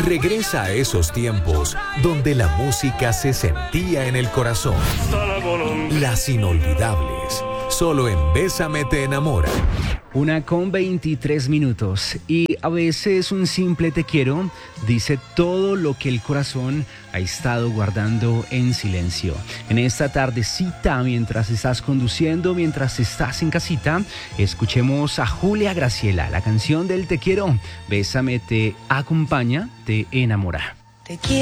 Regresa a esos tiempos donde la música se sentía en el corazón. Las inolvidables. Solo en Bésame te enamora. 1:23 y a veces un simple te quiero dice todo lo que el corazón ha estado guardando en silencio. En esta tardecita, mientras estás conduciendo, mientras estás en casita, escuchemos a Julia Graciela, la canción del te quiero. Bésame te acompaña, te enamora. Te quiero.